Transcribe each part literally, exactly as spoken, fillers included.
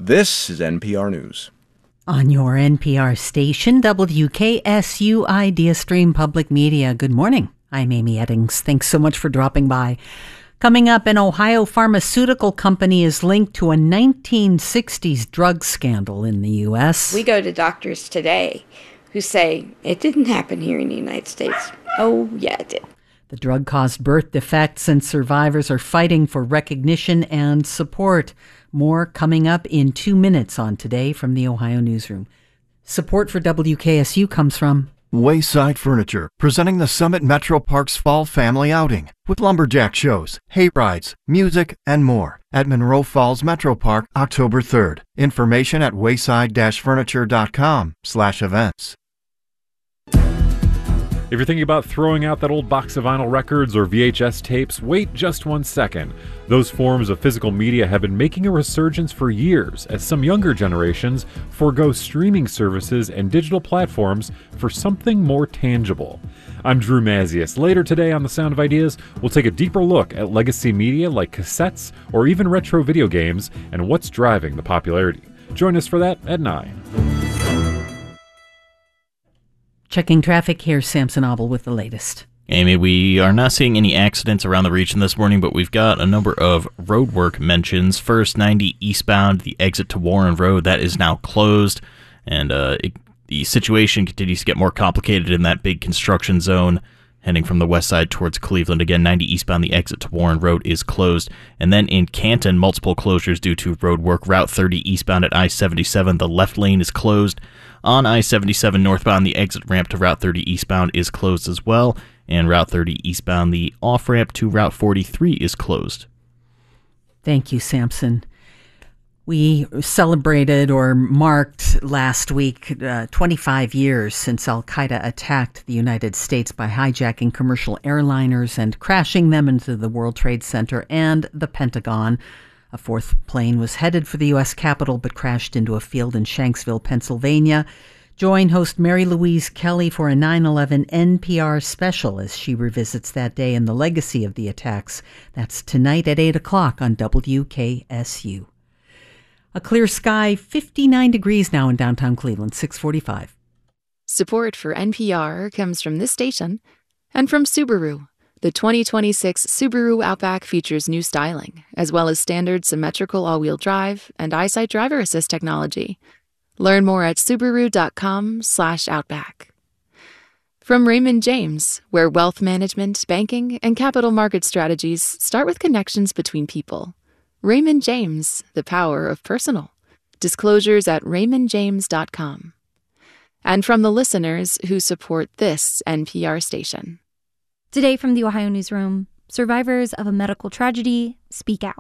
This is N P R News. On your N P R station, W K S U Idea Stream Public Media. Good morning. I'm Amy Eddings. Thanks so much for dropping by. Coming up, an Ohio pharmaceutical company is linked to a nineteen sixties drug scandal in the U S. We go to doctors today who say, it didn't happen here in the United States. Oh, yeah, it did. The drug caused birth defects, and survivors are fighting for recognition and support. More coming up in two minutes on Today from the Ohio Newsroom. Support for W K S U comes from Wayside Furniture, presenting the Summit Metro Parks Fall Family Outing with lumberjack shows, hay rides, music, and more at Monroe Falls Metro Park, October third. Information at wayside-furniture.com slash events. If you're thinking about throwing out that old box of vinyl records or V H S tapes, wait just one second. Those forms of physical media have been making a resurgence for years as some younger generations forego streaming services and digital platforms for something more tangible. I'm Drew Mazius. Later today on The Sound of Ideas, we'll take a deeper look at legacy media like cassettes or even retro video games and what's driving the popularity. Join us for that at nine. Checking traffic, here's Samson Abel with the latest. Amy, we are not seeing any accidents around the region this morning, but we've got a number of roadwork mentions. First, ninety eastbound, the exit to Warren Road, that is now closed, and uh, it, the situation continues to get more complicated in that big construction zone heading from the west side towards Cleveland. Again, ninety eastbound, the exit to Warren Road is closed. And then in Canton, multiple closures due to road work. Route thirty eastbound at I seventy-seven, the left lane is closed. On I seventy-seven northbound, the exit ramp to Route thirty eastbound is closed as well. And Route thirty eastbound, the off-ramp to Route forty-three is closed. Thank you, Samson. We celebrated or marked last week uh, twenty-five years since Al-Qaeda attacked the United States by hijacking commercial airliners and crashing them into the World Trade Center and the Pentagon. A fourth plane was headed for the U S Capitol but crashed into a field in Shanksville, Pennsylvania. Join host Mary Louise Kelly for a nine eleven N P R special as she revisits that day and the legacy of the attacks. That's tonight at eight o'clock on W K S U. A clear sky, fifty-nine degrees now in downtown Cleveland, six forty-five. Support for N P R comes from this station and from Subaru. The twenty twenty-six Subaru Outback features new styling, as well as standard symmetrical all-wheel drive and EyeSight driver assist technology. Learn more at Subaru.com slash Outback. From Raymond James, where wealth management, banking, and capital market strategies start with connections between people. Raymond James, the power of personal. Disclosures at raymond james dot com. And from the listeners who support this N P R station. Today from the Ohio Newsroom, survivors of a medical tragedy speak out.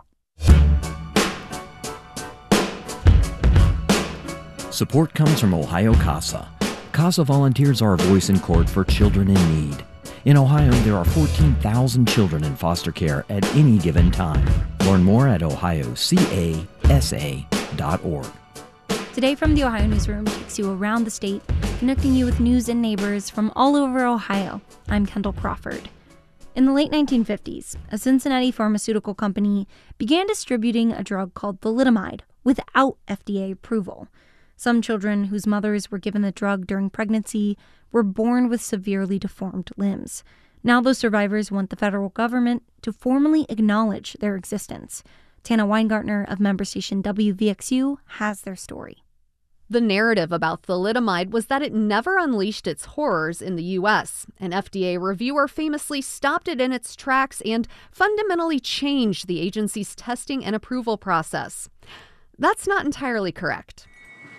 Support comes from Ohio CASA. CASA volunteers are a voice in court for children in need. In Ohio, there are fourteen thousand children in foster care at any given time. Learn more at ohio casa dot org. Today from the Ohio Newsroom takes you around the state, connecting you with news and neighbors from all over Ohio. I'm Kendall Crawford. In the late nineteen fifties, a Cincinnati pharmaceutical company began distributing a drug called thalidomide without F D A approval. Some children whose mothers were given the drug during pregnancy were born with severely deformed limbs. Now those survivors want the federal government to formally acknowledge their existence. Tana Weingartner of member station W V X U has their story. The narrative about thalidomide was that it never unleashed its horrors in the U S. An F D A reviewer famously stopped it in its tracks and fundamentally changed the agency's testing and approval process. That's not entirely correct.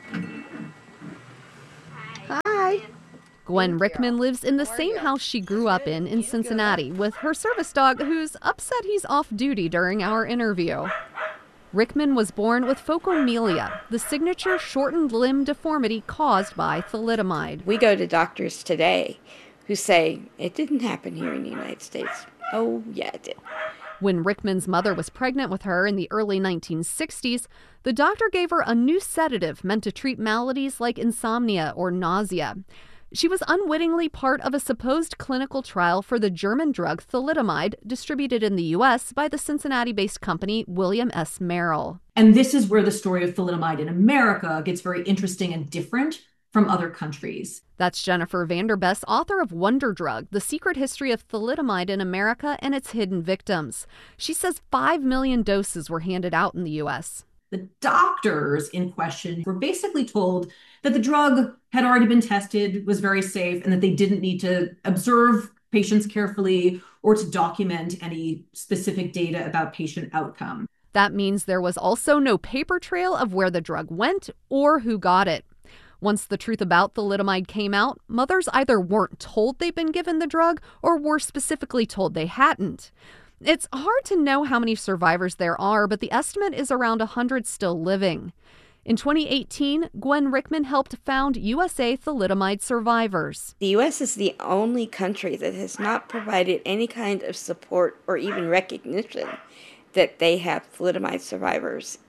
Hi. Gwen Rickman lives in the same house she grew up in in Cincinnati with her service dog who's upset he's off duty during our interview. Rickman was born with phocomelia, the signature shortened limb deformity caused by thalidomide. We go to doctors today who say, it didn't happen here in the United States. Oh, yeah, it did. When Rickman's mother was pregnant with her in the early nineteen sixties, the doctor gave her a new sedative meant to treat maladies like insomnia or nausea. She was unwittingly part of a supposed clinical trial for the German drug thalidomide, distributed in the U S by the Cincinnati-based company William S. Merrill. And this is where the story of thalidomide in America gets very interesting and different from other countries. That's Jennifer Vanderbest, author of Wonder Drug, The Secret History of Thalidomide in America and Its Hidden Victims. She says five million doses were handed out in the U S. The doctors in question were basically told that the drug had already been tested, was very safe, and that they didn't need to observe patients carefully or to document any specific data about patient outcome. That means there was also no paper trail of where the drug went or who got it. Once the truth about thalidomide came out, mothers either weren't told they'd been given the drug or were specifically told they hadn't. It's hard to know how many survivors there are, but the estimate is around one hundred still living. In twenty eighteen, Gwen Rickman helped found U S A Thalidomide Survivors. The U S is the only country that has not provided any kind of support or even recognition that they have thalidomide survivors.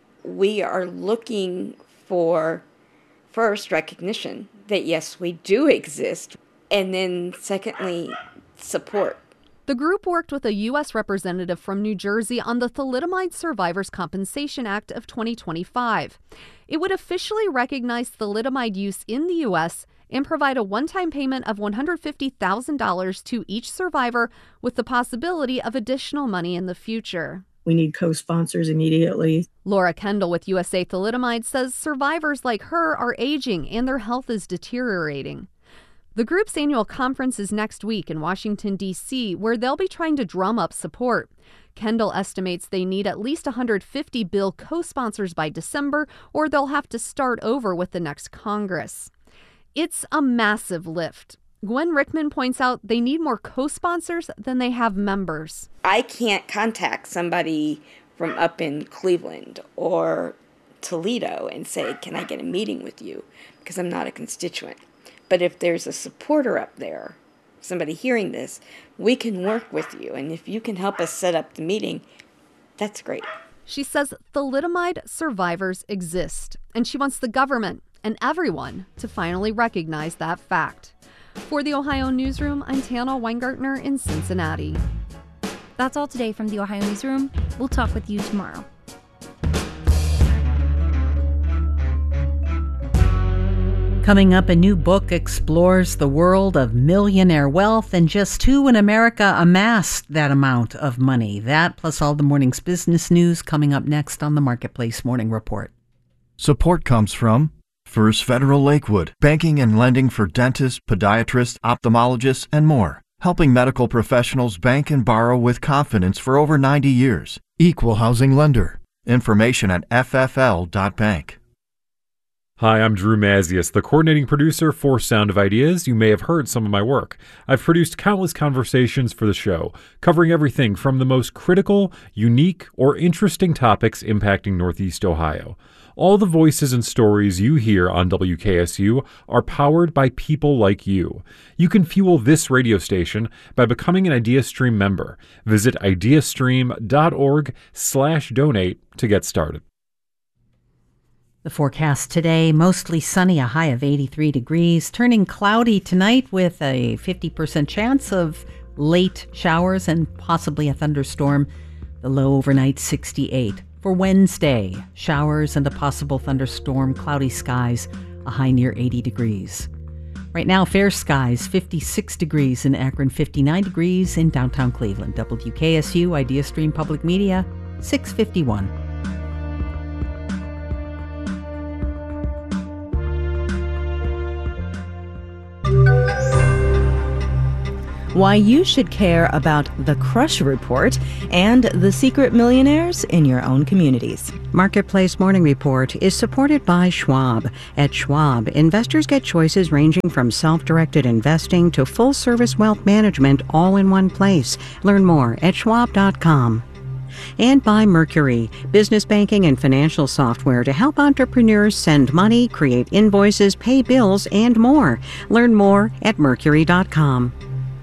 We are looking for, first, recognition that yes, we do exist, and then secondly, support. The group worked with a U S representative from New Jersey on the Thalidomide Survivors Compensation Act of twenty twenty-five. It would officially recognize thalidomide use in the U S and provide a one-time payment of one hundred fifty thousand dollars to each survivor with the possibility of additional money in the future. We need co-sponsors immediately. Laura Kendall with U S A Thalidomide says survivors like her are aging and their health is deteriorating. The group's annual conference is next week in Washington, D C, where they'll be trying to drum up support. Kendall estimates they need at least one hundred fifty bill co-sponsors by December, or they'll have to start over with the next Congress. It's a massive lift. Gwen Rickman points out they need more co-sponsors than they have members. I can't contact somebody from up in Cleveland or Toledo and say, can I get a meeting with you? Because I'm not a constituent. But if there's a supporter up there, somebody hearing this, we can work with you. And if you can help us set up the meeting, that's great. She says thalidomide survivors exist, and she wants the government and everyone to finally recognize that fact. For the Ohio Newsroom, I'm Tana Weingartner in Cincinnati. That's all today from the Ohio Newsroom. We'll talk with you tomorrow. Coming up, a new book explores the world of millionaire wealth and just who in America amassed that amount of money. That plus all the morning's business news coming up next on the Marketplace Morning Report. Support comes from First Federal Lakewood, banking and lending for dentists, podiatrists, ophthalmologists, and more, helping medical professionals bank and borrow with confidence for over ninety years. Equal housing lender. Information at f f l dot bank. Hi, I'm Drew Mazius, the coordinating producer for Sound of Ideas. You may have heard some of my work. I've produced countless conversations for the show, covering everything from the most critical, unique, or interesting topics impacting Northeast Ohio. All the voices and stories you hear on W K S U are powered by people like you. You can fuel this radio station by becoming an IdeaStream member. Visit ideastream.org slash donate to get started. The forecast today, mostly sunny, a high of eighty-three degrees, turning cloudy tonight with a fifty percent chance of late showers and possibly a thunderstorm. The low overnight sixty-eight. For Wednesday, showers and a possible thunderstorm, cloudy skies, a high near eighty degrees. Right now, fair skies, fifty-six degrees in Akron, fifty-nine degrees in downtown Cleveland. W K S U, IdeaStream Public Media, six fifty-one. Why you should care about the Crush Report and the secret millionaires in your own communities. Marketplace Morning Report is supported by Schwab. At Schwab, investors get choices ranging from self-directed investing to full-service wealth management all in one place. Learn more at schwab dot com. And by Mercury, business banking and financial software to help entrepreneurs send money, create invoices, pay bills, and more. Learn more at mercury dot com.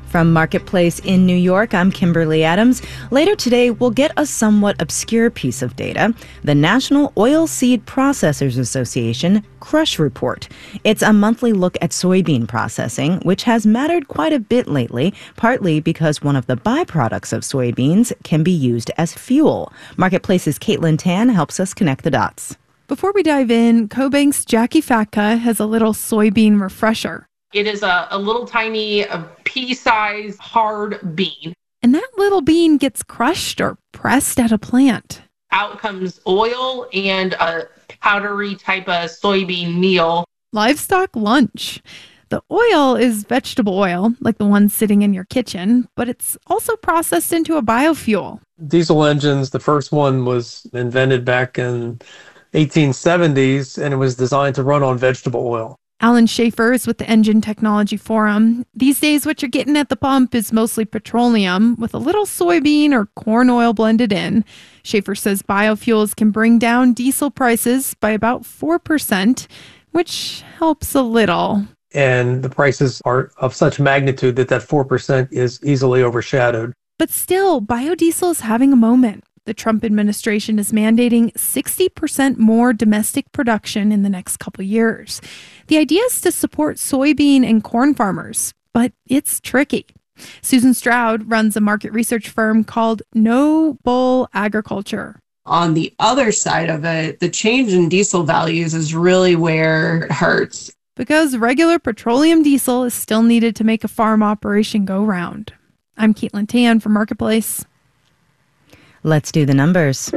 From Marketplace in New York, I'm Kimberly Adams. Later today, we'll get a somewhat obscure piece of data, the National Oilseed Processors Association Crush Report. It's a monthly look at soybean processing, which has mattered quite a bit lately, partly because one of the byproducts of soybeans can be used as fuel. Marketplace's Caitlin Tan helps us connect the dots. Before we dive in, CoBank's Jackie Fatka has a little soybean refresher. It is a, a little tiny, a pea-sized, hard bean. And that little bean gets crushed or pressed at a plant. Out comes oil and a powdery type of soybean meal. Livestock lunch. The oil is vegetable oil, like the one sitting in your kitchen, but it's also processed into a biofuel. Diesel engines, the first one was invented back in eighteen seventies, and it was designed to run on vegetable oil. Alan Schaefer is with the Engine Technology Forum. These days, what you're getting at the pump is mostly petroleum with a little soybean or corn oil blended in. Schaefer says biofuels can bring down diesel prices by about four percent, which helps a little. And the prices are of such magnitude that that four percent is easily overshadowed. But still, biodiesel is having a moment. The Trump administration is mandating sixty percent more domestic production in the next couple years. The idea is to support soybean and corn farmers, but it's tricky. Susan Stroud runs a market research firm called No Bull Agriculture. On the other side of it, the change in diesel values is really where it hurts. Because regular petroleum diesel is still needed to make a farm operation go round. I'm Caitlin Tan for Marketplace. Let's do the numbers.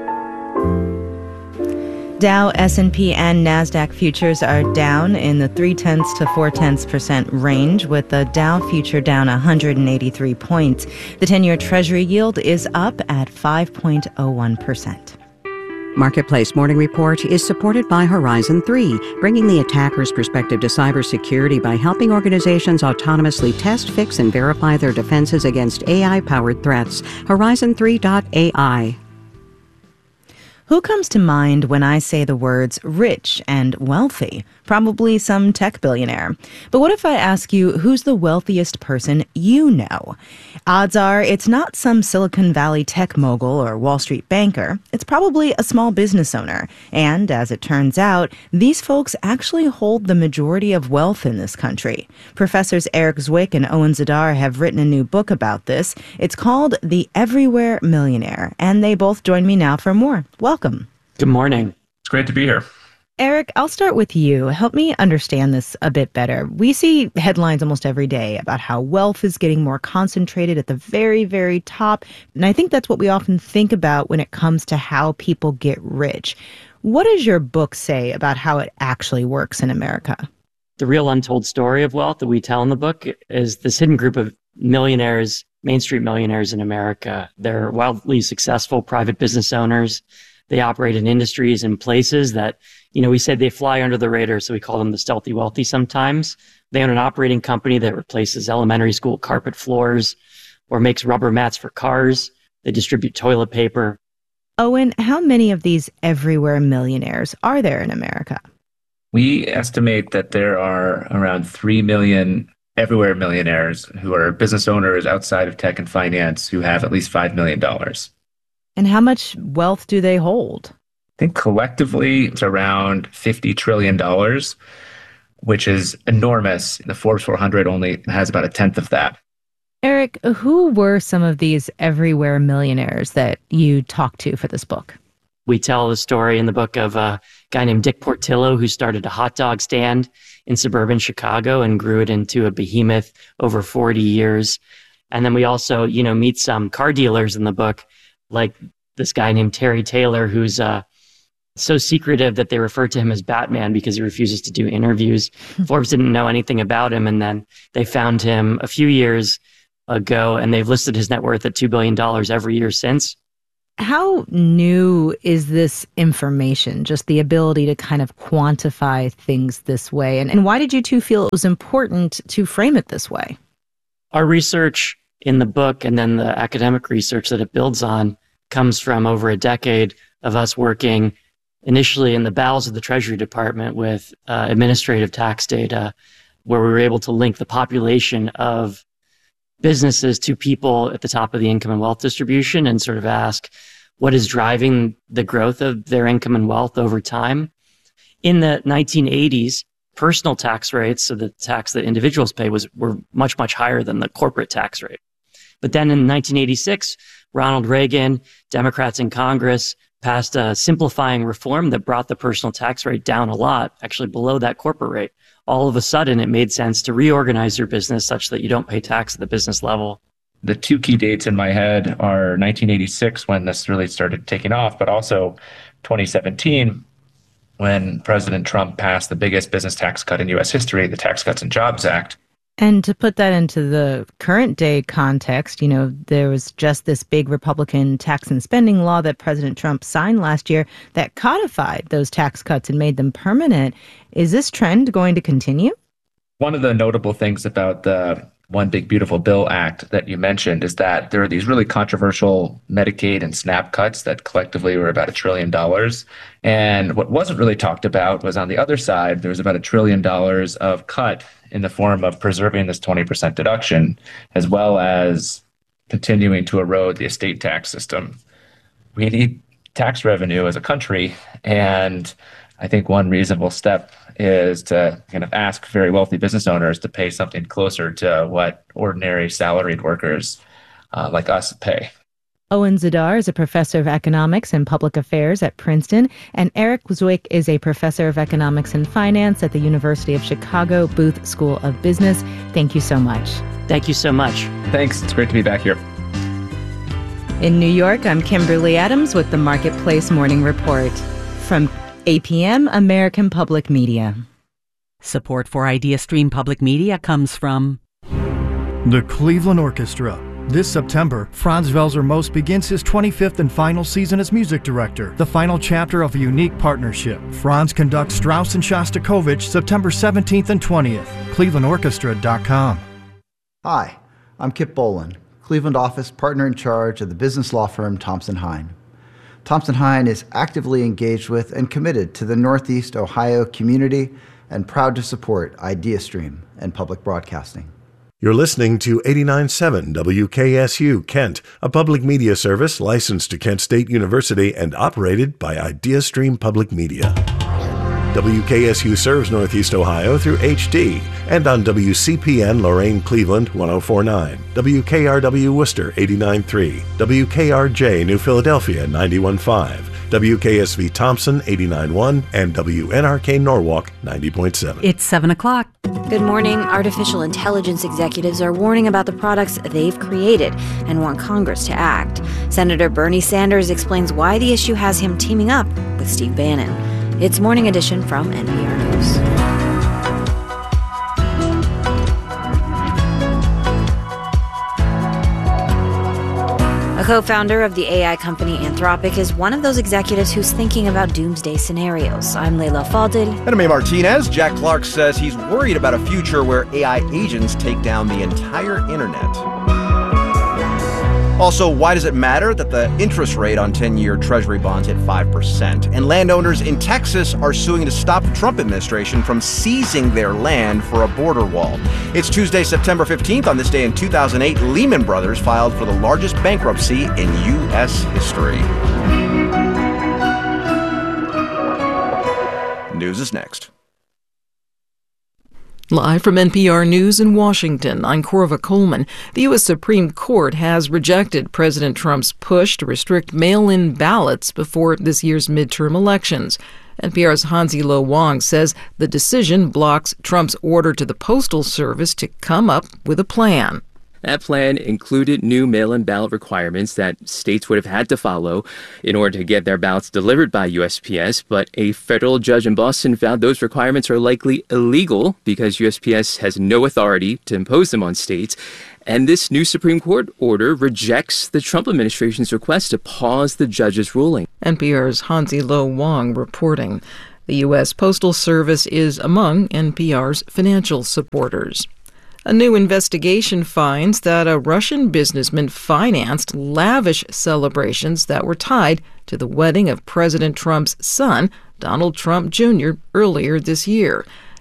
Dow, S and P, and NASDAQ futures are down in the three-tenths to four-tenths percent range, with the Dow future down one hundred eighty-three points. The ten-year Treasury yield is up at five point oh one percent. Marketplace Morning Report is supported by Horizon three, bringing the attacker's perspective to cybersecurity by helping organizations autonomously test, fix, and verify their defenses against A I-powered threats. Horizon three dot A I. Who comes to mind when I say the words rich and wealthy? Probably some tech billionaire. But what if I ask you who's the wealthiest person you know? Odds are it's not some Silicon Valley tech mogul or Wall Street banker. It's probably a small business owner. And as it turns out, these folks actually hold the majority of wealth in this country. Professors Eric Zwick and Owen Zidar have written a new book about this. It's called The Everywhere Millionaire, and they both join me now for more. Welcome. Good morning. It's great to be here. Eric, I'll start with you. Help me understand this a bit better. We see headlines almost every day about how wealth is getting more concentrated at the very, very top. And I think that's what we often think about when it comes to how people get rich. What does your book say about how it actually works in America? The real untold story of wealth that we tell in the book is this hidden group of millionaires, Main Street millionaires in America. They're wildly successful private business owners. They operate in industries and places that, you know, we say they fly under the radar, so we call them the stealthy wealthy sometimes. They own an operating company that replaces elementary school carpet floors or makes rubber mats for cars. They distribute toilet paper. Owen, how many of these everywhere millionaires are there in America? We estimate that there are around three million everywhere millionaires who are business owners outside of tech and finance who have at least five million dollars. And how much wealth do they hold? I think collectively it's around fifty trillion dollars, which is enormous. The Forbes four hundred only has about a tenth of that. Eric, who were some of these everywhere millionaires that you talked to for this book? We tell the story in the book of a guy named Dick Portillo who started a hot dog stand in suburban Chicago and grew it into a behemoth over forty years. And then we also, you know, meet some car dealers in the book, like this guy named Terry Taylor, who's uh, so secretive that they refer to him as Batman because he refuses to do interviews. Forbes didn't know anything about him, and then they found him a few years ago, and they've listed his net worth at two billion dollars every year since. How new is this information, just the ability to kind of quantify things this way? And, and why did you two feel it was important to frame it this way? Our research in the book and then the academic research that it builds on comes from over a decade of us working initially in the bowels of the Treasury Department with uh, administrative tax data, where we were able to link the population of businesses to people at the top of the income and wealth distribution and sort of ask what is driving the growth of their income and wealth over time. In the nineteen eighties, personal tax rates, so the tax that individuals pay, was were much, much higher than the corporate tax rate. But then in nineteen eighty-six, Ronald Reagan, Democrats in Congress, passed a simplifying reform that brought the personal tax rate down a lot, actually below that corporate rate. All of a sudden, it made sense to reorganize your business such that you don't pay tax at the business level. The two key dates in my head are nineteen eighty-six, when this really started taking off, but also twenty seventeen, when President Trump passed the biggest business tax cut in U S history, the Tax Cuts and Jobs Act. And to put that into the current day context, you know, there was just this big Republican tax and spending law that President Trump signed last year that codified those tax cuts and made them permanent. Is this trend going to continue? One of the notable things about the One Big Beautiful Bill Act that you mentioned is that there are these really controversial Medicaid and SNAP cuts that collectively were about a trillion dollars. And what wasn't really talked about was on the other side, there was about a trillion dollars of cut in the form of preserving this twenty percent deduction, as well as continuing to erode the estate tax system. We need tax revenue as a country, and I think one reasonable step is to kind of ask very wealthy business owners to pay something closer to what ordinary salaried workers uh, like us pay. Owen Zidar is a professor of economics and public affairs at Princeton, and Eric Zwick is a professor of economics and finance at the University of Chicago Booth School of Business. Thank you so much. Thank you so much. Thanks. It's great to be back here. In New York, I'm Kimberly Adams with the Marketplace Morning Report. From A P M, American Public Media. Support for IdeaStream Public Media comes from the Cleveland Orchestra. This September, Franz Welser Most begins his twenty-fifth and final season as music director, the final chapter of a unique partnership. Franz conducts Strauss and Shostakovich September seventeenth and twentieth. cleveland orchestra dot com. Hi, I'm Kip Bolin, Cleveland office partner in charge of the business law firm Thompson Hine. Thompson Hine is actively engaged with and committed to the Northeast Ohio community and proud to support IdeaStream and public broadcasting. You're listening to eighty-nine point seven W K S U Kent, a public media service licensed to Kent State University and operated by IdeaStream Public Media. W K S U serves Northeast Ohio through H D and on W C P N Lorain Cleveland one oh four point nine, W K R W Worcester eighty-nine point three, W K R J New Philadelphia ninety-one point five, W K S V Thompson eighty-nine point one, and W N R K Norwalk ninety point seven. It's seven o'clock. Good morning. Artificial intelligence executives are warning about the products they've created and want Congress to act. Senator Bernie Sanders explains why the issue has him teaming up with Steve Bannon. It's Morning Edition from N P R News. A co-founder of the A I company Anthropic is one of those executives who's thinking about doomsday scenarios. I'm Leila Fadel. And I'm A. Martinez. Jack Clark says he's worried about a future where A I agents take down the entire internet. Also, why does it matter that the interest rate on ten-year Treasury bonds hit five percent? And landowners in Texas are suing to stop the Trump administration from seizing their land for a border wall. It's Tuesday, September fifteenth. On this day in two thousand eight, Lehman Brothers filed for the largest bankruptcy in U S history. News is next. Live from N P R News in Washington, I'm Corva Coleman. The U S Supreme Court has rejected President Trump's push to restrict mail-in ballots before this year's midterm elections. N P R's Hansi Lo Wang says the decision blocks Trump's order to the Postal Service to come up with a plan. That plan included new mail-in ballot requirements that states would have had to follow in order to get their ballots delivered by U S P S, but a federal judge in Boston found those requirements are likely illegal because U S P S has no authority to impose them on states. And this new Supreme Court order rejects the Trump administration's request to pause the judge's ruling. N P R's Hansi Lo Wang reporting. The U S Postal Service is among N P R's financial supporters. A new investigation finds that a Russian businessman financed lavish celebrations that were tied to the wedding of President Trump's son, Donald Trump Junior, earlier this year.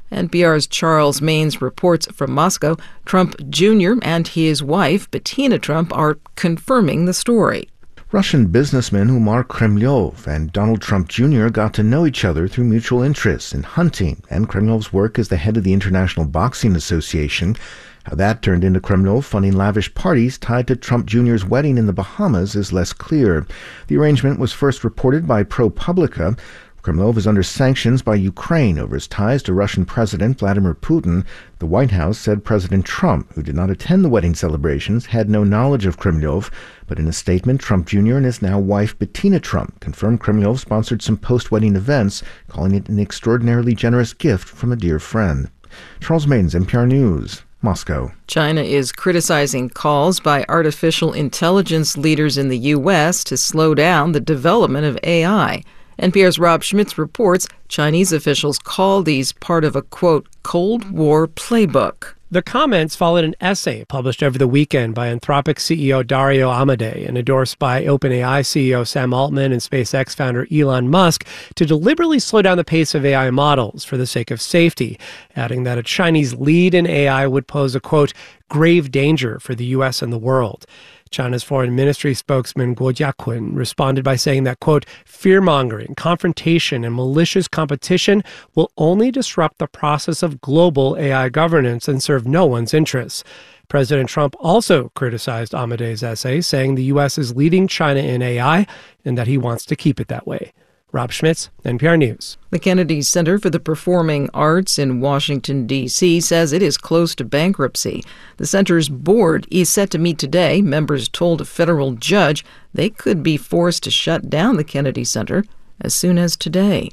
N P R's Charles Maines reports from Moscow. Trump Junior and his wife, Bettina Trump, are confirming the story. Russian businessman Umar Kremlov and Donald Trump Junior got to know each other through mutual interests in hunting and Kremlov's work as the head of the International Boxing Association. How that turned into Kremlov funding lavish parties tied to Trump Junior's wedding in the Bahamas is less clear. The arrangement was first reported by ProPublica. Kremlov is under sanctions by Ukraine over his ties to Russian President Vladimir Putin. The White House said President Trump, who did not attend the wedding celebrations, had no knowledge of Kremlov. But in a statement, Trump Junior and his now wife Bettina Trump confirmed Kremlov sponsored some post-wedding events, calling it an extraordinarily generous gift from a dear friend. Charles Maines, N P R News, Moscow. China is criticizing calls by artificial intelligence leaders in the U S to slow down the development of A I. N P R's Rob Schmitz reports Chinese officials call these part of a, quote, Cold War playbook. The comments followed an essay published over the weekend by Anthropic C E O Dario Amodei and endorsed by OpenAI C E O Sam Altman and SpaceX founder Elon Musk to deliberately slow down the pace of A I models for the sake of safety, adding that a Chinese lead in A I would pose a, quote, grave danger for the U S and the world. China's foreign ministry spokesman Guo Jiaqun responded by saying that, quote, fear-mongering, confrontation, and malicious competition will only disrupt the process of global A I governance and serve no one's interests. President Trump also criticized Amodei's essay, saying the U S is leading China in A I and that he wants to keep it that way. Rob Schmitz, N P R News. The Kennedy Center for the Performing Arts in Washington, D C says it is close to bankruptcy. The center's board is set to meet today. Members told a federal judge they could be forced to shut down the Kennedy Center as soon as today.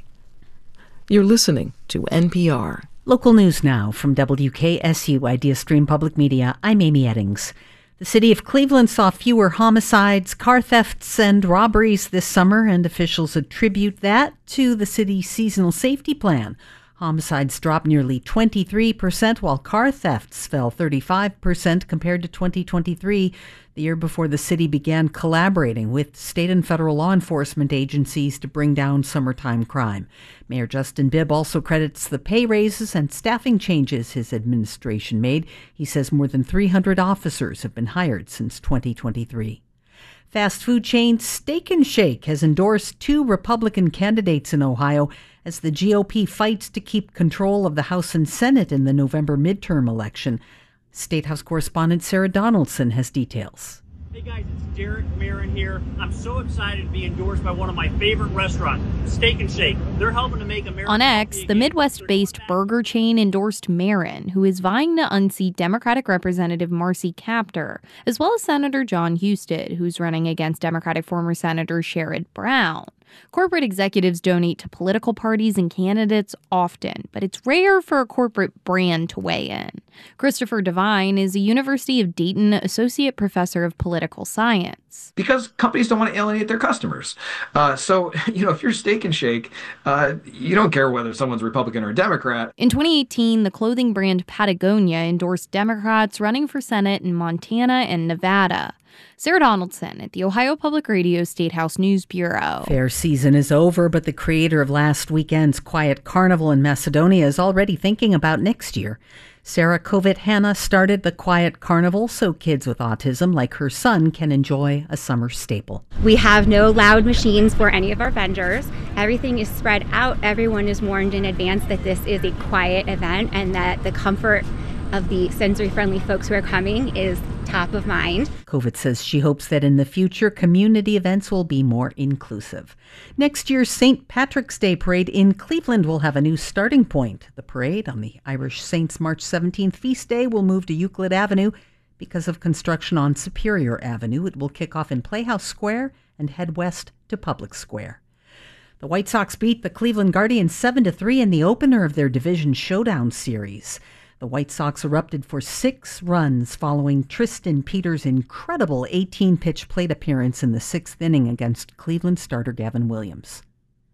You're listening to N P R. Local news now from W K S U Idea Stream Public Media. I'm Amy Eddings. The city of Cleveland saw fewer homicides, car thefts, and robberies this summer, and officials attribute that to the city's seasonal safety plan. Homicides dropped nearly twenty-three percent, while car thefts fell thirty-five percent compared to twenty twenty-three, the year before the city began collaborating with state and federal law enforcement agencies to bring down summertime crime. Mayor Justin Bibb also credits the pay raises and staffing changes his administration made. He says more than three hundred officers have been hired since twenty twenty-three. Fast food chain Steak and Shake has endorsed two Republican candidates in Ohio as the G O P fights to keep control of the House and Senate in the November midterm election. State House correspondent Sarah Donaldson has details. Hey guys, it's Derek Marin here. I'm so excited to be endorsed by one of my favorite restaurants, Steak and Shake. They're helping to make America. On X, the Midwest-based burger chain endorsed Marin, who is vying to unseat Democratic Representative Marcy Kaptur, as well as Senator John Husted, who's running against Democratic former Senator Sherrod Brown. Corporate executives donate to political parties and candidates often, but it's rare for a corporate brand to weigh in. Christopher Devine is a University of Dayton associate professor of political science. Because companies don't want to alienate their customers. Uh, so, you know, if you're Steak and Shake, uh, you don't care whether someone's Republican or a Democrat. In twenty eighteen, the clothing brand Patagonia endorsed Democrats running for Senate in Montana and Nevada. Sarah Donaldson at the Ohio Public Radio State House News Bureau. Fair season is over, but the creator of last weekend's Quiet Carnival in Macedonia is already thinking about next year. Sarah Kovit-Hanna started the Quiet Carnival so kids with autism like her son can enjoy a summer staple. We have no loud machines for any of our vendors. Everything is spread out. Everyone is warned in advance that this is a quiet event and that the comfort of the sensory-friendly folks who are coming is top of mind. Kovit says she hopes that in the future, community events will be more inclusive. Next year's Saint Patrick's Day parade in Cleveland will have a new starting point. The parade on the Irish Saints' March seventeenth feast day will move to Euclid Avenue. Because of construction on Superior Avenue, it will kick off in Playhouse Square and head west to Public Square. The White Sox beat the Cleveland Guardians seven to three in the opener of their Division Showdown series. The White Sox erupted for six runs following Tristan Peters' incredible eighteen-pitch plate appearance in the sixth inning against Cleveland starter Gavin Williams.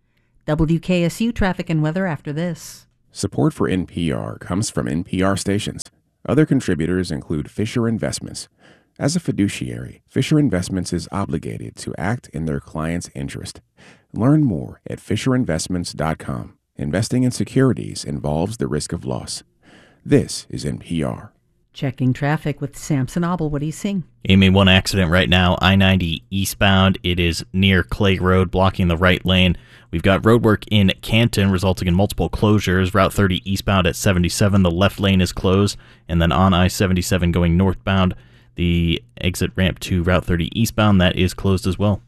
W K S U traffic and weather after this. Support for N P R comes from N P R stations. Other contributors include Fisher Investments. As a fiduciary, Fisher Investments is obligated to act in their client's interest. Learn more at fisher investments dot com. Investing in securities involves the risk of loss. This is N P R. Checking traffic with Samson Abel. What are you seeing? Amy, one accident right now, I ninety eastbound. It is near Clay Road, blocking the right lane. We've got roadwork in Canton, resulting in multiple closures. Route thirty eastbound at seventy-seven, the left lane is closed. And then on I seventy-seven going northbound, the exit ramp to Route thirty eastbound, that is closed as well.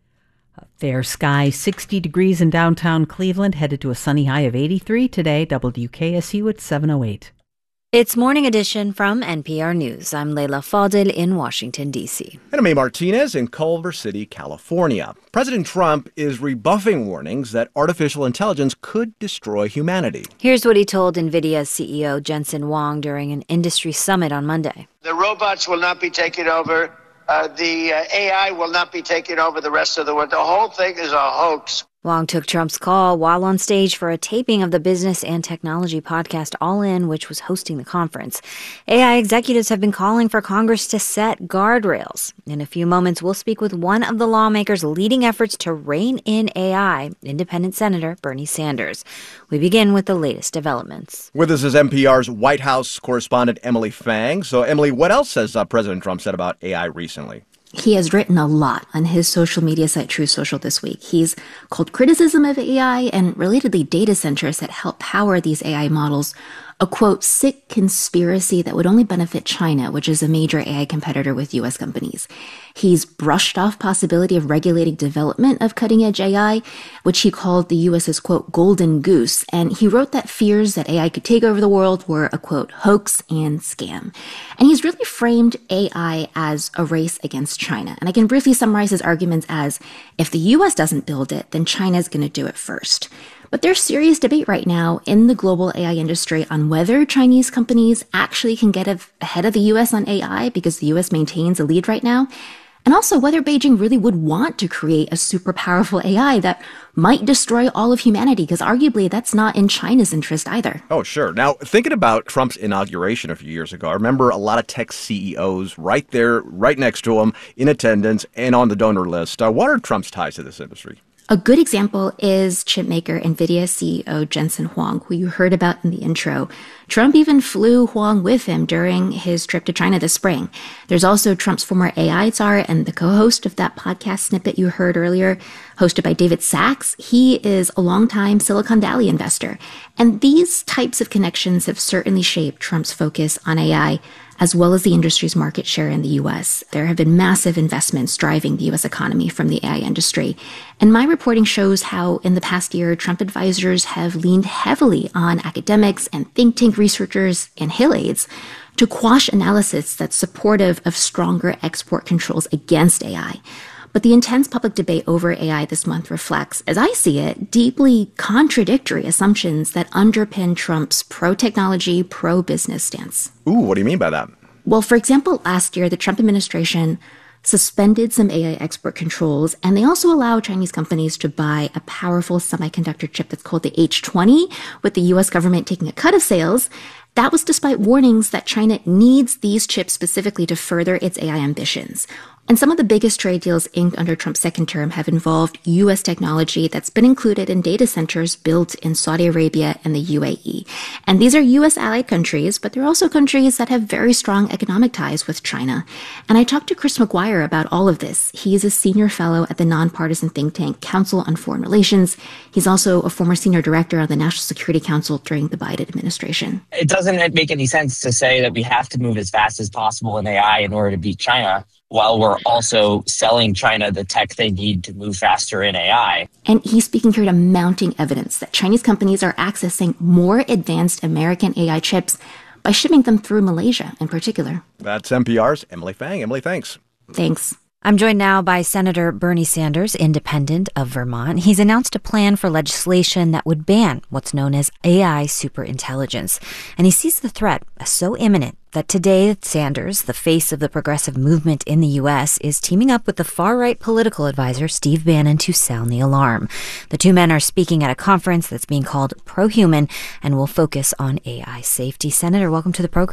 Fair sky, sixty degrees in downtown Cleveland, headed to a sunny high of eighty-three today. W K S U at seven oh eight. It's Morning Edition from N P R News. I'm Leila Fadel in Washington, D C. And I'm May Martinez in Culver City, California. President Trump is rebuffing warnings that artificial intelligence could destroy humanity. Here's what he told NVIDIA's C E O Jensen Huang during an industry summit on Monday. The robots will not be taking over. Uh, the uh, A I will not be taking over the rest of the world. The whole thing is a hoax. Huang took Trump's call while on stage for a taping of the business and technology podcast All In, which was hosting the conference. A I executives have been calling for Congress to set guardrails. In a few moments, we'll speak with one of the lawmakers leading efforts to rein in A I, Independent Senator Bernie Sanders. We begin with the latest developments. With us is N P R's White House correspondent Emily Fang. So, Emily, what else has uh, President Trump said about A I recently? He has written a lot on his social media site, Truth Social, this week. He's called criticism of A I and relatedly data centers that help power these A I models a, quote, sick conspiracy that would only benefit China, which is a major A I competitor with U S companies. He's brushed off possibility of regulating development of cutting-edge A I, which he called the US's, quote, golden goose. And he wrote that fears that A I could take over the world were a, quote, hoax and scam. And he's really framed A I as a race against China. And I can briefly summarize his arguments as, if the U S doesn't build it, then China's going to do it first. But there's serious debate right now in the global A I industry on whether Chinese companies actually can get ahead of the U S on A I because the U S maintains a lead right now, and also whether Beijing really would want to create a super powerful A I that might destroy all of humanity, because arguably that's not in China's interest either. Oh, sure. Now, thinking about Trump's inauguration a few years ago, I remember a lot of tech C E Os right there, right next to him, in attendance and on the donor list. Uh, what are Trump's ties to this industry? A good example is chipmaker NVIDIA C E O Jensen Huang, who you heard about in the intro. Trump even flew Huang with him during his trip to China this spring. There's also Trump's former A I czar and the co-host of that podcast snippet you heard earlier, hosted by David Sachs. He is a longtime Silicon Valley investor. And these types of connections have certainly shaped Trump's focus on A I, as well as the industry's market share in the U S. There have been massive investments driving the U S economy from the A I industry. And my reporting shows how in the past year, Trump advisors have leaned heavily on academics and think tank researchers and Hill aides to quash analysis that's supportive of stronger export controls against A I. But the intense public debate over A I this month reflects, as I see it, deeply contradictory assumptions that underpin Trump's pro-technology, pro-business stance. Ooh, what do you mean by that? Well, for example, last year, the Trump administration suspended some A I export controls, and they also allow Chinese companies to buy a powerful semiconductor chip that's called the H twenty, with the U S government taking a cut of sales. That was despite warnings that China needs these chips specifically to further its A I ambitions. And some of the biggest trade deals inked under Trump's second term have involved U S technology that's been included in data centers built in Saudi Arabia and the U A E. And these are U S allied countries, but they're also countries that have very strong economic ties with China. And I talked to Chris McGuire about all of this. He's a senior fellow at the nonpartisan think tank Council on Foreign Relations. He's also a former senior director on the National Security Council during the Biden administration. It doesn't make any sense to say that we have to move as fast as possible in A I in order to beat China, while we're also selling China the tech they need to move faster in A I. And he's speaking here to mounting evidence that Chinese companies are accessing more advanced American A I chips by shipping them through Malaysia in particular. That's N P R's Emily Fang. Emily, thanks. Thanks. I'm joined now by Senator Bernie Sanders, independent of Vermont. He's announced a plan for legislation that would ban what's known as A I superintelligence. And he sees the threat as so imminent that today Sanders, the face of the progressive movement in the U S, is teaming up with the far-right political advisor Steve Bannon to sound the alarm. The two men are speaking at a conference that's being called Pro-Human and will focus on A I safety. Senator, welcome to the program.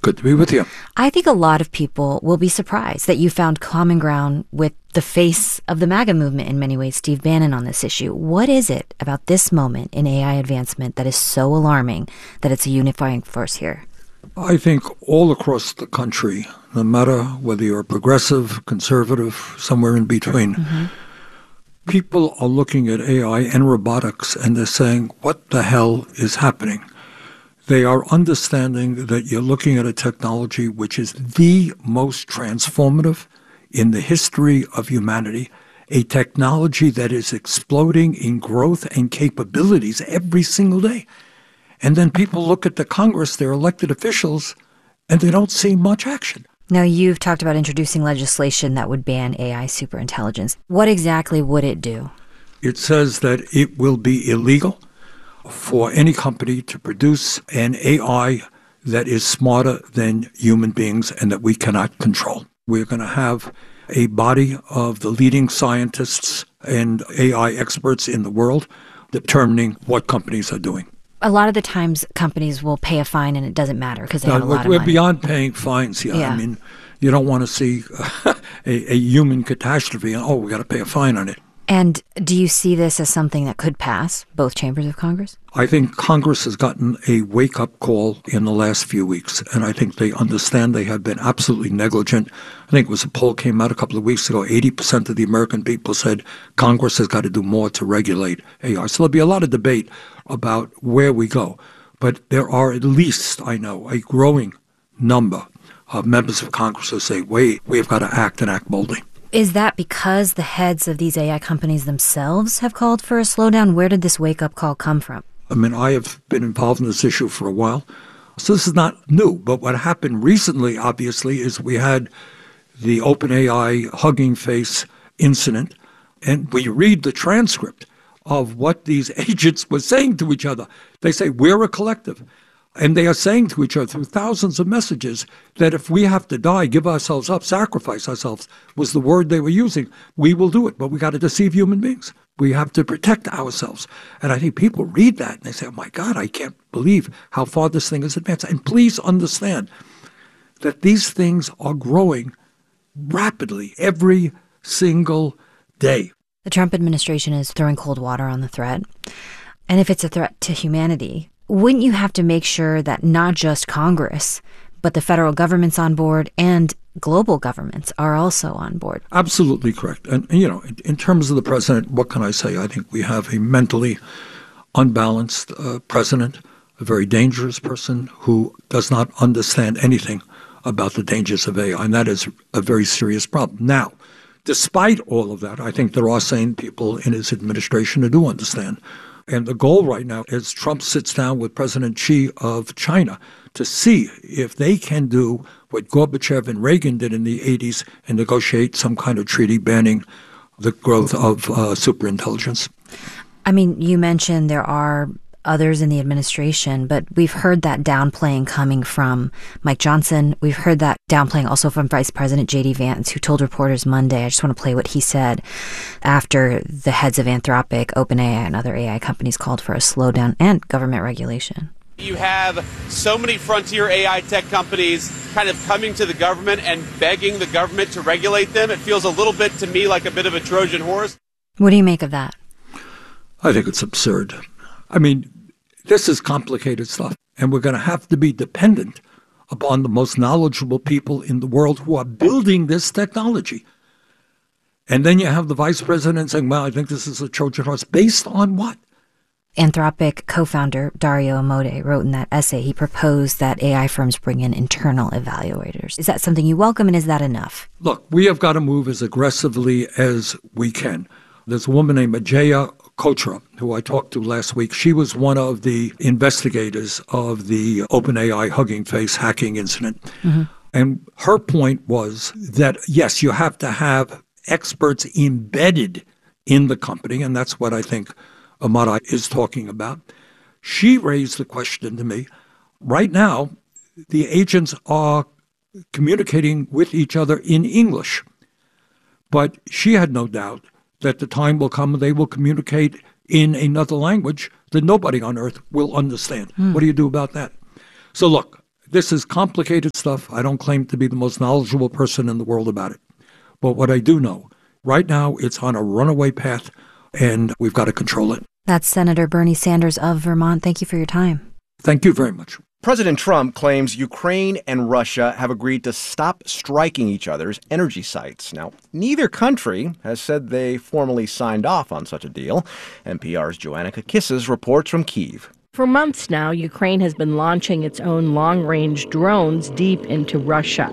Good to be with you. I think a lot of people will be surprised that you found common ground with the face of the MAGA movement in many ways, Steve Bannon, on this issue. What is it about this moment in A I advancement that is so alarming that it's a unifying force here? I think all across the country, no matter whether you're progressive, conservative, somewhere in between, mm-hmm. people are looking at A I and robotics and they're saying, what the hell is happening? They are understanding that you're looking at a technology which is the most transformative in the history of humanity, a technology that is exploding in growth and capabilities every single day. And then people look at the Congress, their elected officials, and they don't see much action. Now, you've talked about introducing legislation that would ban A I superintelligence. What exactly would it do? It says that it will be illegal for any company to produce an A I that is smarter than human beings and that we cannot control. We're going to have a body of the leading scientists and A I experts in the world determining what companies are doing. A lot of the times companies will pay a fine and it doesn't matter because they no, have a lot we're of money. We're beyond paying fines here. Yeah. I mean, you don't want to see a, a human catastrophe and, oh, we got to pay a fine on it. And do you see this as something that could pass both chambers of Congress? I think Congress has gotten a wake-up call in the last few weeks, and I think they understand they have been absolutely negligent. I think it was a poll came out a couple of weeks ago, eighty percent of the American people said Congress has got to do more to regulate A I. So there'll be a lot of debate about where we go. But there are at least, I know, a growing number of members of Congress who say, wait, we've got to act and act boldly. Is that because the heads of these A I companies themselves have called for a slowdown? Where did this wake-up call come from? I mean, I have been involved in this issue for a while, so this is not new. But what happened recently, obviously, is we had the OpenAI Hugging Face incident, and we read the transcript of what these agents were saying to each other. They say, we're a collective. And they are saying to each other through thousands of messages that if we have to die, give ourselves up, sacrifice ourselves, was the word they were using. We will do it, but we got to deceive human beings. We have to protect ourselves. And I think people read that and they say, oh my God, I can't believe how far this thing has advanced. And please understand that these things are growing rapidly every single day. The Trump administration is throwing cold water on the threat. And if it's a threat to humanity, wouldn't you have to make sure that not just Congress, but the federal government's on board and global governments are also on board? Absolutely correct. And, you know, in, in terms of the president, what can I say? I think we have a mentally unbalanced uh, president, a very dangerous person who does not understand anything about the dangers of A I, and that is a very serious problem. Now, despite all of that, I think there are sane people in his administration who do understand. And the goal right now is Trump sits down with President Xi of China to see if they can do what Gorbachev and Reagan did in the eighties and negotiate some kind of treaty banning the growth of uh, superintelligence. I mean, you mentioned there are others in the administration, but we've heard that downplaying coming from Mike Johnson. We've heard that downplaying also from Vice President J D Vance, who told reporters Monday, I just want to play what he said after the heads of Anthropic, OpenAI, and other A I companies called for a slowdown and government regulation. You have so many frontier A I tech companies kind of coming to the government and begging the government to regulate them. It feels a little bit to me like a bit of a Trojan horse. What do you make of that? I think it's absurd. I mean, this is complicated stuff, and we're going to have to be dependent upon the most knowledgeable people in the world who are building this technology. And then you have the vice president saying, well, I think this is a Trojan horse. Based on what? Anthropic co-founder Dario Amodei wrote in that essay, he proposed that A I firms bring in internal evaluators. Is that something you welcome, and is that enough? Look, we have got to move as aggressively as we can. There's a woman named Ajaya Kochra, who I talked to last week. She was one of the investigators of the OpenAI Hugging Face hacking incident. Mm-hmm. And her point was that, yes, you have to have experts embedded in the company, and that's what I think Amodei is talking about. She raised the question to me, right now, the agents are communicating with each other in English. But she had no doubt that the time will come when they will communicate in another language that nobody on earth will understand. Mm. What do you do about that? So look, This is complicated stuff. I don't claim to be the most knowledgeable person in the world about it. But what I do know, right now it's on a runaway path, and we've got to control it. That's Senator Bernie Sanders of Vermont. Thank you for your time. Thank you very much. President Trump claims Ukraine and Russia have agreed to stop striking each other's energy sites. Now, neither country has said they formally signed off on such a deal. N P R's Joanna Kakissis reports from Kyiv. For months now, Ukraine has been launching its own long-range drones deep into Russia.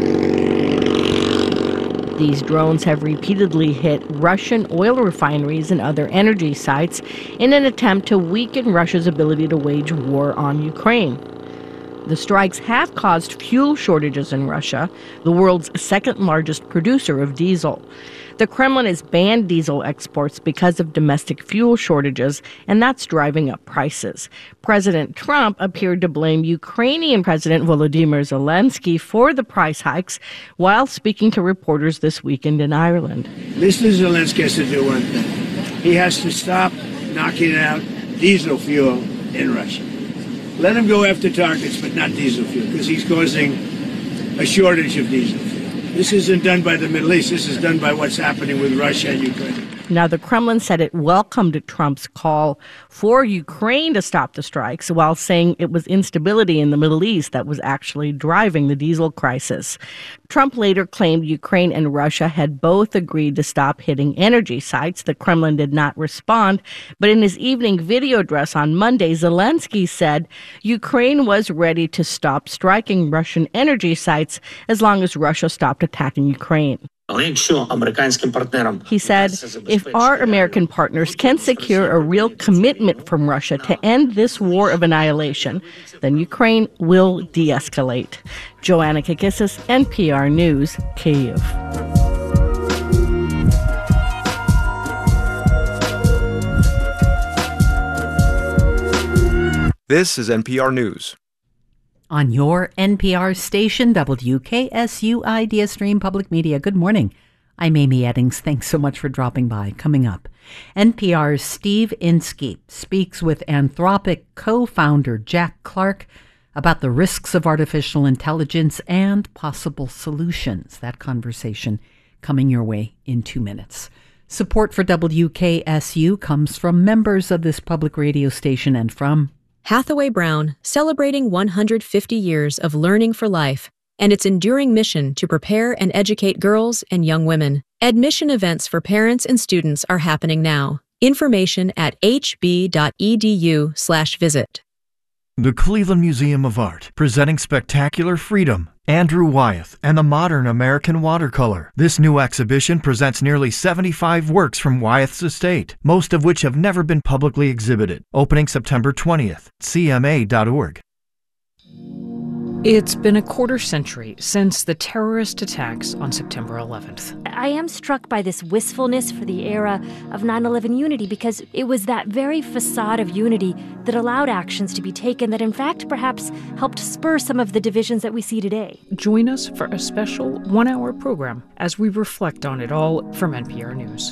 These drones have repeatedly hit Russian oil refineries and other energy sites in an attempt to weaken Russia's ability to wage war on Ukraine. The strikes have caused fuel shortages in Russia, the world's second largest producer of diesel. The Kremlin has banned diesel exports because of domestic fuel shortages, and that's driving up prices. President Trump appeared to blame Ukrainian President Volodymyr Zelensky for the price hikes while speaking to reporters this weekend in Ireland. Mister Zelensky has to do one thing. He has to stop knocking out diesel fuel in Russia. Let him go after targets, but not diesel fuel, because he's causing a shortage of diesel fuel. This isn't done by the Middle East. This is done by what's happening with Russia and Ukraine. Now, the Kremlin said it welcomed Trump's call for Ukraine to stop the strikes, while saying it was instability in the Middle East that was actually driving the diesel crisis. Trump later claimed Ukraine and Russia had both agreed to stop hitting energy sites. The Kremlin did not respond, but in his evening video address on Monday, Zelensky said Ukraine was ready to stop striking Russian energy sites as long as Russia stopped attacking Ukraine. He said, if our American partners can secure a real commitment from Russia to end this war of annihilation, then Ukraine will de-escalate. Joanna Kakissis, N P R News, Kyiv. This is N P R News. On your N P R station, W K S U Ideastream Public Media. Good morning. I'm Amy Eddings. Thanks so much for dropping by. Coming up, N P R's Steve Inskeep speaks with Anthropic co-founder Jack Clark about the risks of artificial intelligence and possible solutions. That conversation coming your way in two minutes. Support for W K S U comes from members of this public radio station and from Hathaway Brown, celebrating one hundred fifty years of learning for life and its enduring mission to prepare and educate girls and young women. Admission events for parents and students are happening now. Information at h b dot e d u slash visit. The Cleveland Museum of Art, presenting Spectacular Freedom, Andrew Wyeth, and the Modern American Watercolor. This new exhibition presents nearly seventy-five works from Wyeth's estate, most of which have never been publicly exhibited. Opening September twentieth, c m a dot org. It's been a quarter century since the terrorist attacks on September eleventh. I am struck by this wistfulness for the era of nine eleven unity, because it was that very facade of unity that allowed actions to be taken that, in fact, perhaps helped spur some of the divisions that we see today. Join us for a special one-hour program as we reflect on it all from N P R News.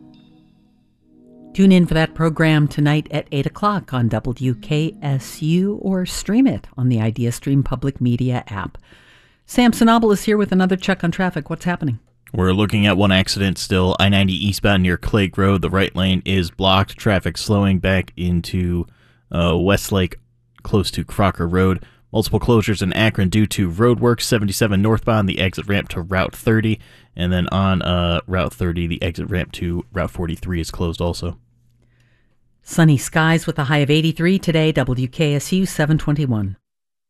Tune in for that program tonight at eight o'clock on W K S U or stream it on the Ideastream Public Media app. Sam Sanabal is here with another check on traffic. What's happening? We're looking at one accident still. I ninety eastbound near Clague Road. The right lane is blocked. Traffic slowing back into uh, Westlake close to Crocker Road. Multiple closures in Akron due to road work. seventy-seven northbound, the exit ramp to Route thirty. And then on uh, Route thirty, the exit ramp to Route forty-three is closed also. Sunny skies with a high of eighty-three today. W K S U seven twenty-one.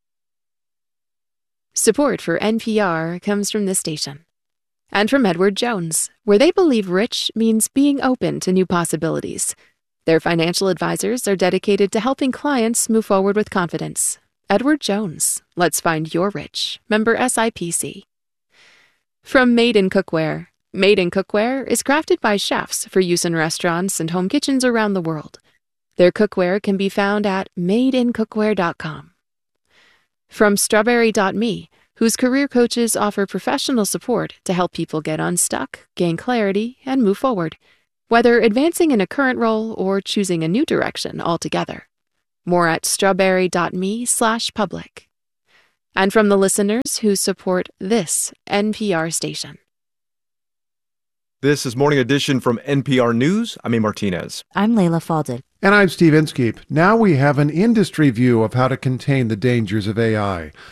Support for N P R comes from this station. And from Edward Jones, where they believe rich means being open to new possibilities. Their financial advisors are dedicated to helping clients move forward with confidence. Edward Jones, let's find your rich. Member S I P C. From Made in Cookware. Made in Cookware is crafted by chefs for use in restaurants and home kitchens around the world. Their cookware can be found at made in cookware dot com. From strawberry dot me, whose career coaches offer professional support to help people get unstuck, gain clarity, and move forward, whether advancing in a current role or choosing a new direction altogether. More at strawberry dot me slash public. and from the listeners who support this N P R station. This is Morning Edition from N P R News. I'm A. Martinez. I'm Layla Falded. And I'm Steve Inskeep. Now we have an industry view of how to contain the dangers of A I.